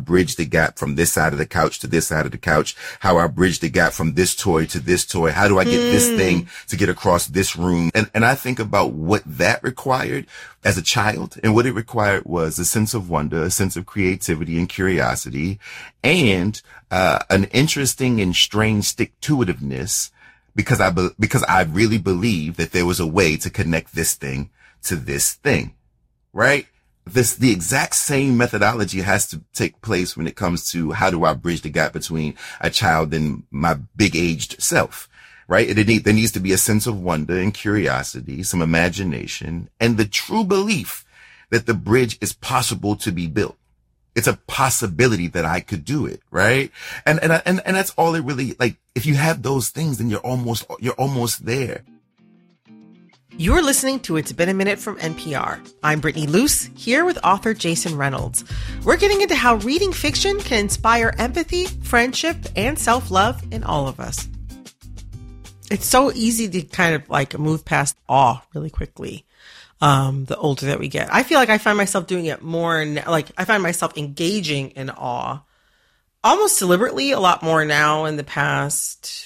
bridge the gap from this side of the couch to this side of the couch, how I bridge the gap from this toy to this toy. How do I get this thing to get across this room? And I think about what that required as a child, and what it required was a sense of wonder, a sense of creativity and curiosity, and an interesting and strange stick-to-itiveness, because I really believe that there was a way to connect this thing to this thing, right? The exact same methodology has to take place when it comes to how do I bridge the gap between a child and my big aged self, right? There needs to be a sense of wonder and curiosity, some imagination, and the true belief that the bridge is possible to be built. It's a possibility that I could do it, right? And that's all it really, like, if you have those things, then you're almost there. You're listening to It's Been a Minute from NPR. I'm Brittany Luce, here with author Jason Reynolds. We're getting into how reading fiction can inspire empathy, friendship, and self-love in all of us. It's so easy to kind of like move past awe really quickly. The older that we get, I feel like I find myself doing it more. Like I find myself engaging in awe almost deliberately a lot more now in the past,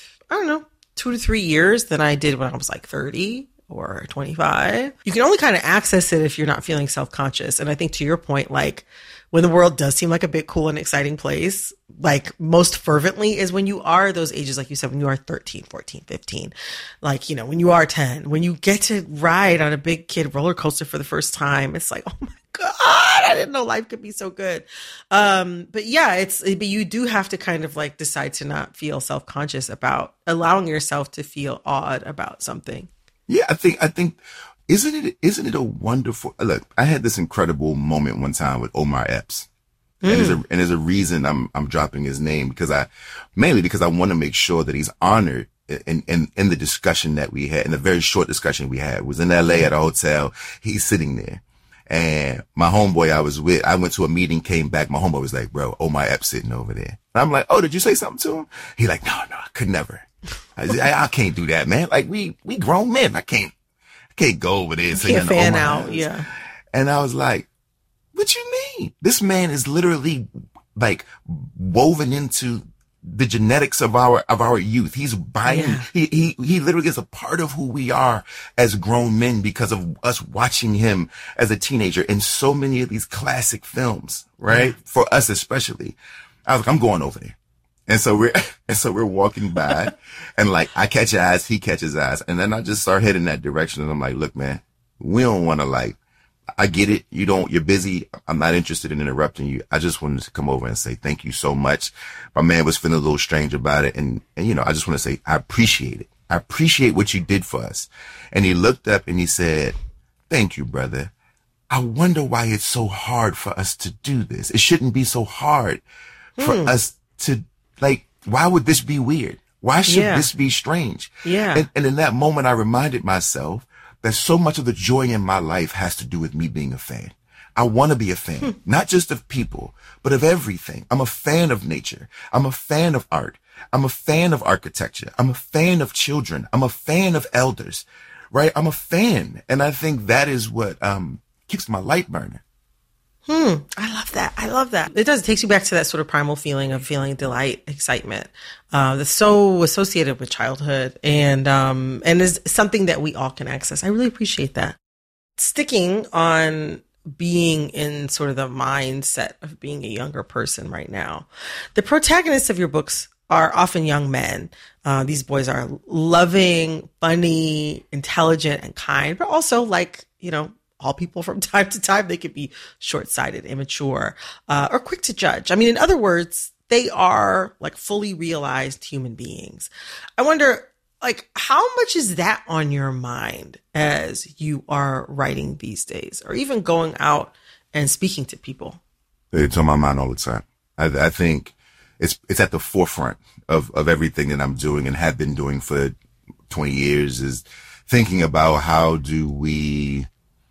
2 to 3 years than I did when I was like 30 or 25. You can only kind of access it if you're not feeling self-conscious. And I think to your point, like when the world does seem like a big cool and exciting place, like most fervently is when you are those ages, like you said, when you are 13, 14, 15, like, when you are 10, when you get to ride on a big kid roller coaster for the first time, it's like, oh my God, I didn't know life could be so good. But you do have to kind of like decide to not feel self-conscious about allowing yourself to feel awed about something. Yeah, I think, isn't it a wonderful, look, I had this incredible moment one time with Omar Epps. And there's a reason I'm dropping his name, mainly because I want to make sure that he's honored in the discussion that we had, in the very short discussion we had. It was in LA at a hotel. He's sitting there. And my homeboy I was with, I went to a meeting, came back. My homeboy was like, bro, Omar Epps sitting over there. And I'm like, oh, did you say something to him? He like, no, I could never. I can't do that, man. Like we grown men. I can't go over there and say nothing. Fan out, yeah. And I was like, what you mean? This man is literally like woven into the genetics of our youth. He's buying, he literally is a part of who we are as grown men because of us watching him as a teenager in so many of these classic films, right? Yeah. For us especially. I was like, I'm going over there. And so we're walking by and like I catch your eyes, he catches eyes. And then I just start heading that direction. And I'm like, look, man, we don't want to like, I get it. You're busy. I'm not interested in interrupting you. I just wanted to come over and say thank you so much. My man was feeling a little strange about it. And I just want to say, I appreciate it. I appreciate what you did for us. And he looked up and he said, thank you, brother. I wonder why it's so hard for us to do this. It shouldn't be so hard for us to, like, why would this be weird? Why should this be strange? Yeah. And in that moment, I reminded myself that so much of the joy in my life has to do with me being a fan. I want to be a fan, not just of people, but of everything. I'm a fan of nature. I'm a fan of art. I'm a fan of architecture. I'm a fan of children. I'm a fan of elders, right? I'm a fan. And I think that is what keeps my light burning. I love that. It does. It takes you back to that sort of primal feeling of feeling delight, excitement, that's so associated with childhood and is something that we all can access. I really appreciate that. Sticking on being in sort of the mindset of being a younger person right now, the protagonists of your books are often young men. These boys are loving, funny, intelligent, and kind, but also like, all people from time to time, they could be short-sighted, immature, or quick to judge. I mean, in other words, they are like fully realized human beings. I wonder, like, how much is that on your mind as you are writing these days, or even going out and speaking to people? It's on my mind all the time. I think it's at the forefront of everything that I'm doing and have been doing for 20 years is thinking about how do we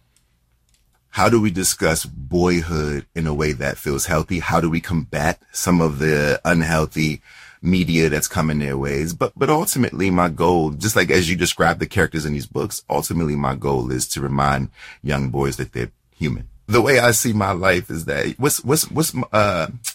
discuss boyhood in a way that feels healthy? How do we combat some of the unhealthy media that's coming their ways? But ultimately my goal, just like as you describe the characters in these books, ultimately my goal is to remind young boys that they're human. The way I see my life is that